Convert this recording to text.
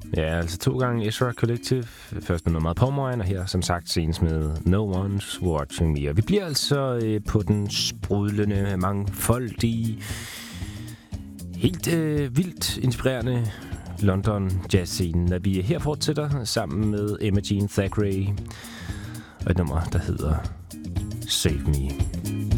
Ja, altså 2 gange Ezra Collective. Først med noget meget Powermine, og her som sagt senest med No One's Watching Me. Og vi bliver altså på den sprudlende, mangfoldige, helt vildt inspirerende London jazz-scene, når vi her fortsætter sammen med Emma Jean Thackeray og et nummer, der hedder Save Me.